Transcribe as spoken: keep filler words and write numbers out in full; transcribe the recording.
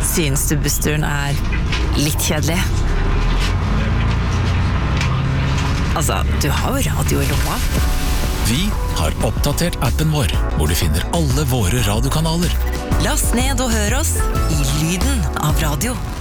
Syns du bussturen er litt kjedelig? Altså, du har jo radio i lomma. Vi har oppdatert appen vår, hvor du finner alle våre radiokanaler. Last ned og hør oss i lyden av radio.